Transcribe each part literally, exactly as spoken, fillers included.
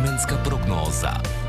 Vremenska prognoza.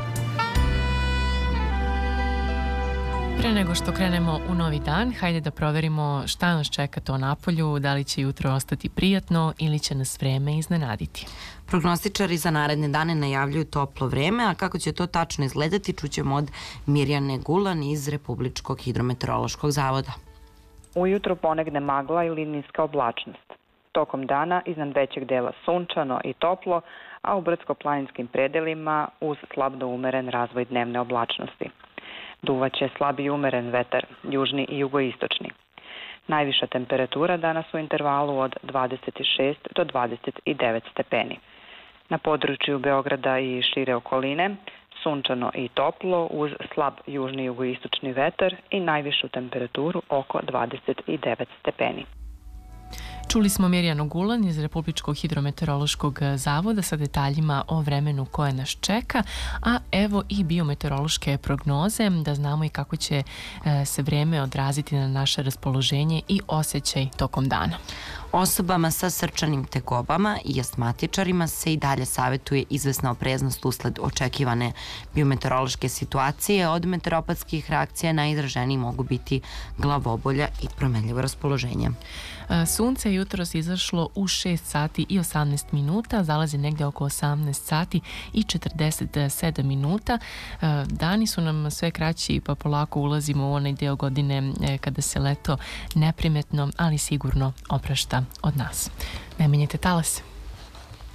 Pre nego što krenemo u novi dan, hajde da proverimo šta nas čeka to napolju, da li će jutro ostati prijatno ili će nas vreme iznenaditi. Prognostičari za naredne dane najavljuju toplo vreme, a kako će to tačno izgledati čućemo od Mirjane Gulan iz Republičkog hidrometeorološkog zavoda. Ujutro ponegne magla ili niska oblačnost. Tokom dana iznad većeg dela sunčano i toplo, a u brdsko-planinskim predelima uz slab do umeren razvoj dnevne oblačnosti. Duvaće slab i umeren vetar, južni i jugoistočni. Najviša temperatura danas u intervalu od dvadeset šest do dvadeset devet stepeni. Na području Beograda i šire okoline sunčano i toplo uz slab južni i jugoistočni vetar i najvišu temperaturu oko dvadeset devet stepeni. Čuli smo Mirjanu Gulan iz Republičkog hidrometeorološkog zavoda sa detaljima o vremenu koje nas čeka, a evo i biometeorološke prognoze da znamo i kako će se vreme odraziti na naše raspoloženje i osjećaj tokom dana. Osobama sa srčanim tegobama i astmatičarima se i dalje savjetuje izvesna opreznost usled očekivane biometeorološke situacije. Od meteoropatskih reakcija najizraženiji mogu biti glavobolja i promenljivo raspoloženje. Sunce je jutros izašlo u šest sati i osamnaest minuta, zalazi negde oko osamnaest sati i četrdeset sedam minuta. Dani su nam sve kraći pa polako ulazimo u onaj deo godine kada se leto neprimetno, ali sigurno oprašta od nas. Ne menjajte talase.